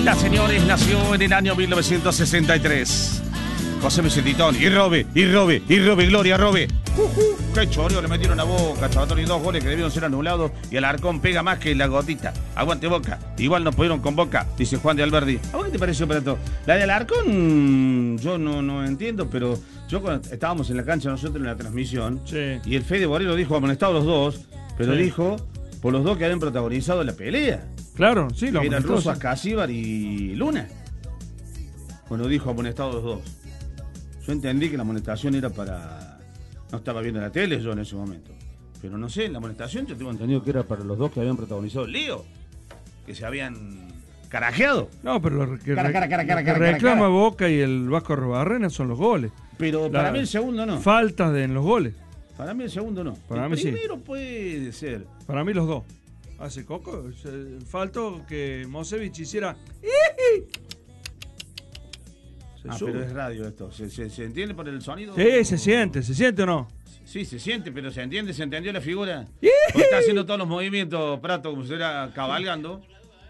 Banda, señores, nació en el año 1963. José Vicentitón, y Robe, Gloria, Robe. Qué choreo le metieron a Boca, Chavatón, y 2 goles que debieron ser anulados. Y el Alarcón pega más que la gotita. Aguante Boca. Igual no pudieron con Boca, dice Juan de Alberdi. ¿A vos qué te pareció, Prato? La de Alarcón, yo no entiendo, pero yo cuando estábamos en la cancha nosotros en la transmisión, sí. Y el Fede Borrero dijo amonestados los dos, pero sí. Dijo por los dos que habían protagonizado la pelea. Claro, sí, lo eran amonestó, Russo, sí. Ascasíbar y Luna. Bueno, dijo amonestados los dos. Yo entendí que la amonestación era para... No estaba viendo la tele yo en ese momento. Pero no sé, la amonestación yo tengo entendido que era para los dos que habían protagonizado el lío. Que se habían carajeado. No, pero lo que Cara. reclama Boca y el Vasco Arrobarrena son los goles. Pero para mí el segundo no. Faltas en los goles. Para mí el segundo no. Para mí sí. El primero puede ser. Para mí los dos. Hace Coco. Faltó que Mosevich hiciera... Pero es radio esto. ¿Se entiende por el sonido? Sí, se siente o no. Sí, se siente, pero ¿se entiende? ¿Se entendió la figura? Porque está haciendo todos los movimientos, Prato, como si estuviera cabalgando.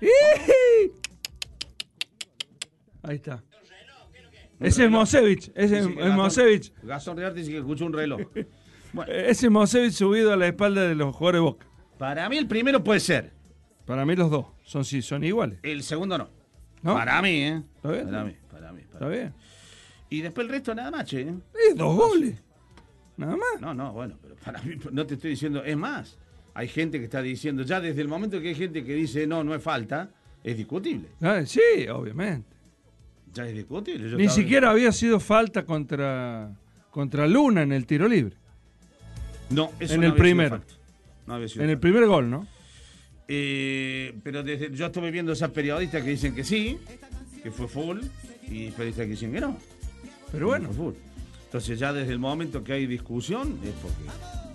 Ahí está. Ese es Mosevich. Ese es Mosevich. Gastón Rearte dice que escuchó un reloj. Bueno. Ese es Mosevich subido a la espalda de los jugadores de Boca. Para mí el primero puede ser. Para mí los dos. Son iguales. El segundo no. ¿No? Para mí, ¿eh? ¿Está bien? Para mí. ¿Está bien? Y después el resto nada más, che. 2 goles. Nada más. No, bueno, pero para mí no te estoy diciendo, es más. Hay gente que está diciendo, ya desde el momento que hay gente que dice no es falta, es discutible. Sí, obviamente. Ya es discutible. Ni siquiera había sido falta contra Luna en el tiro libre. No, eso en no el había primero. sido falta. No había sido en el falta. primer gol, ¿no? Pero yo estuve viendo esas periodistas que dicen que sí, que fue full, y periodistas que dicen que no. Pero bueno. No fue full. Entonces ya desde el momento que hay discusión es porque...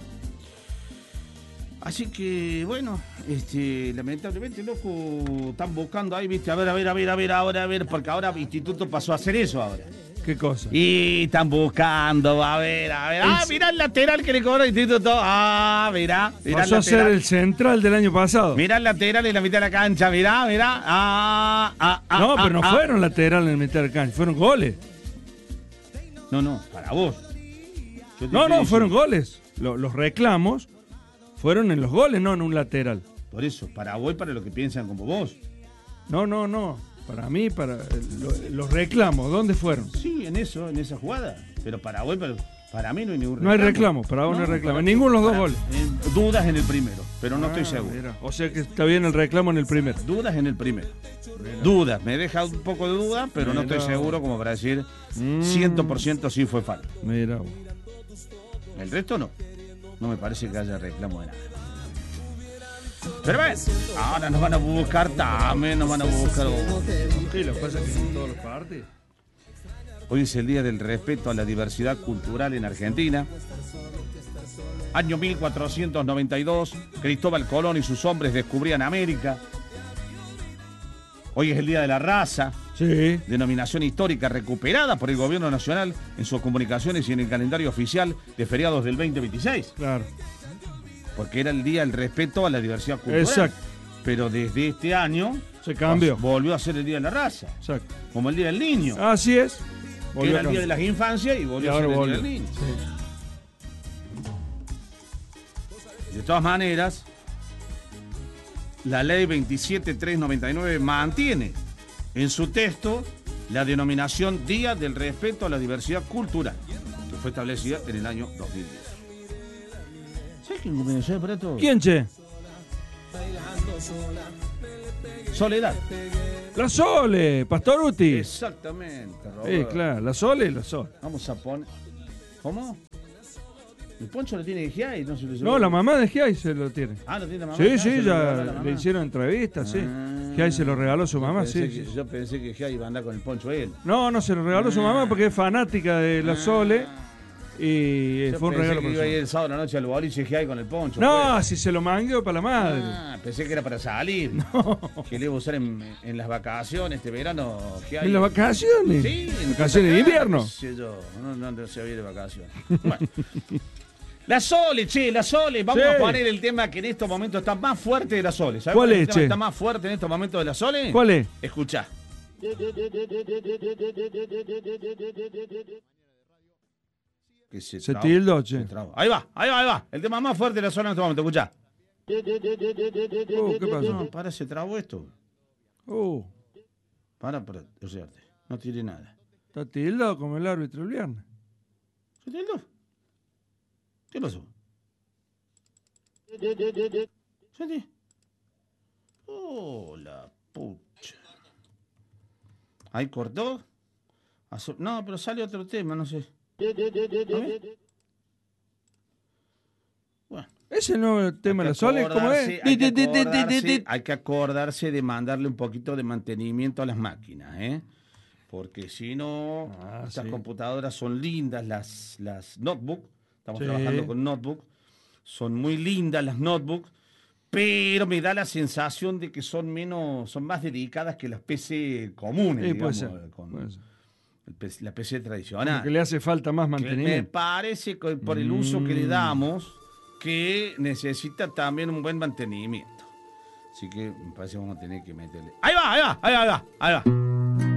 Así que, bueno, lamentablemente, loco, están buscando ahí, viste, a ver, porque ahora Instituto pasó a hacer eso ahora. ¿Qué cosa? Y están buscando, a ver. Mirá el lateral que le cobró el Instituto. Mirá pasó a ser el central del año pasado. Mirá el lateral en la mitad de la cancha, mirá. No, pero no fueron laterales en la mitad de la cancha, fueron goles. No, para vos. No, fueron goles. Los reclamos fueron en los goles, no en un lateral. Por eso, para vos y para lo que piensan como vos. No. Para mí, los reclamos, ¿dónde fueron? Sí, en esa jugada. Pero para vos, para mí no hay ningún reclamo. No hay reclamo, para vos no hay reclamo. En ninguno de los 2 goles. Dudas en el primero, pero no estoy seguro. Mira. O sea que está bien el reclamo en el primero. Dudas en el primero. Mira. Dudas, me deja un poco de duda, pero no estoy seguro como para decir 100% sí fue falta. Mira vos. El resto no. No me parece que haya reclamo de nada. Pero bueno, ahora nos van a buscar también, nos van a buscar. Sí, lo que pasa es que en todos los partidos. Hoy es el Día del Respeto a la Diversidad Cultural en Argentina. Año 1492, Cristóbal Colón y sus hombres descubrían América. Hoy es el Día de la Raza. Sí. Denominación histórica recuperada por el Gobierno Nacional en sus comunicaciones y en el calendario oficial de feriados del 2026. Claro. Porque era el Día del Respeto a la Diversidad Cultural. Exacto. Pero desde este año se cambió. Volvió a ser el Día de la Raza. Exacto. Como el Día del Niño. Así es. Que era el Día de las Infancias y volvió a ser el Día del Niño. Sí. De todas maneras, la ley 27399 mantiene en su texto la denominación Día del Respeto a la Diversidad Cultural, que fue establecida en el año 2010. ¿Sabes quién comenzó para todo? ¿Quién, che? Soledad. La Sole, Pastoruti. Exactamente, Roberto. Sí, claro, la Sole. Vamos a poner... ¿Cómo? El poncho lo tiene Giai, no se lo llevó. No, la mamá de Giai se lo tiene. Ah, lo tiene la mamá. Sí, ya le hicieron entrevistas, sí. Giai se lo regaló a su mamá, sí. Yo pensé que Giai iba a andar con el poncho él. No, se lo regaló a su mamá porque es fanática de la Sole. Y yo fue un regalo que para iba a ir el sábado a la noche al boliche Giai con el poncho. No, si se lo mangueó para la madre. Pensé que era para salir. No. Que le iba a usar en las vacaciones este verano. Giai. ¿En las vacaciones? Sí, en vacaciones de invierno. No sé yo, no se había de vacaciones. Bueno. La Sole, la Sole. Vamos a poner el tema que en estos momentos está más fuerte de la Sole. ¿Sabes cuál es, che? Está más fuerte en estos momentos de la Sole? ¿Cuál es? Escuchá. Que se tildó, che. Ahí va, ahí va, ahí va. El tema más fuerte de la zona en este momento, escuchá. ¿Qué pasó? No, para, se trabó esto. Para, o sea, no tiene nada. Está tildado como el árbitro el viernes. ¿Se tildó? ¿Qué pasó? ¿Se oh, la pucha. Ahí cortó. No, pero sale otro tema, no sé. Bueno. ¿Ese nuevo tema de la Sole cómo es? Hay que acordarse de mandarle un poquito de mantenimiento a las máquinas, ¿eh? Porque si no, estas computadoras son lindas, las notebook. Estamos trabajando con notebook. Son muy lindas las notebooks, pero me da la sensación de que son más dedicadas que las PC comunes, digamos, la PC tradicional. Porque le hace falta más mantenimiento. Me parece que por el uso que le damos, que necesita también un buen mantenimiento. Así que me parece que vamos a tener que meterle. Ahí va, ahí va, ahí va, ahí va.